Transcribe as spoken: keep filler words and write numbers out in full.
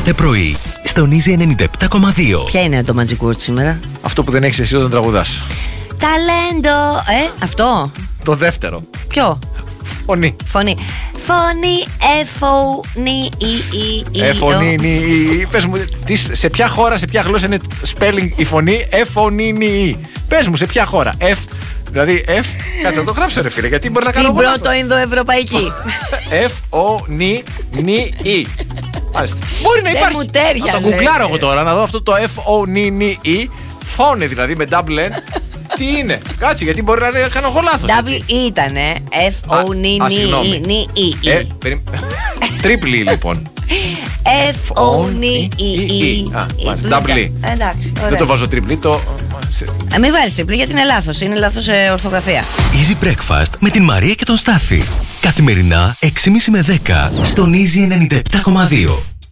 κάθε πρωί στον Easy ενενήντα επτά κόμμα δύο. Ποια είναι το Magic Word σήμερα? Αυτό που δεν έχεις εσύ όταν τραγουδάς. Ταλέντο. Ε, αυτό. Το δεύτερο. Ποιο? Φωνή. Φωνή. Φωνή, εφωνή, η, η, η. Εφωνή, νι, η. Πες μου, τι, σε ποια χώρα, σε ποια γλώσσα είναι spelling η φωνή εφωνή, νι, η. Πες μου, σε ποια χώρα. F, δηλαδή F, κάτσε να το γράψω ρε φίλε, γιατί μπορεί να κάνω στην πρώτο Ινδοευρωπαϊκή. F, O, νι, νι, η. Μάλιστα. Μπορεί να υπάρχει. μου τέριαζε. Να το γκουγκλάρω εγώ τώρα, να δω αυτό το F, O, νι, νι, η. Φώνε δηλαδή με double N. Τι είναι, κάτσε, γιατί μπορεί να κάνω εγώ λάθος. Double E ήτανε. F, O, νι, νι, η. Τρίπλη λοιπόν. F, O, νι, η. Double E. Εντάξει, ωραία. Δεν το βάζω τρίπλη, το. Μην βάλεις τρίπλη γιατί είναι λάθος. Είναι λάθος ορθογραφία. Easy Breakfast με την Μαρία και τον Στάφη. Καθημερινά έξι και μισή με δέκα στον Easy ενενήντα επτά κόμμα δύο.